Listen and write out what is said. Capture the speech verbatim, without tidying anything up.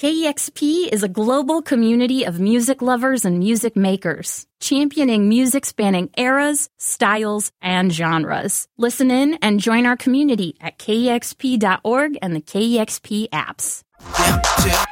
K E X P is a global community of music lovers and music makers, championing music spanning eras, styles, and genres. Listen in and join our community at K E X P dot org and the K E X P apps.